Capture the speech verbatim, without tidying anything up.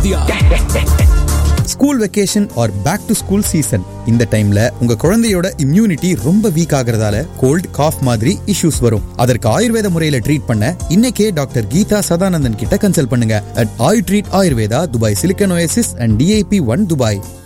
School vacation are back to school season. இந்த டைம்ல உங்க குழந்தையோட இம்யூனிட்டி ரொம்ப வீக் ஆகுறதால கோல்ட், காஃப் மாதிரி இஷ்யூஸ் வரும். அதற்கு ஆயுர்வேத முறையில ட்ரீட் பண்ண இன்னைக்கே டாக்டர் கீதா சதானந்தன் கிட்ட கன்சல்ட் பண்ணுங்க. At Ayu treat Ayurveda, Dubai silicon oasis and DIP one Dubai.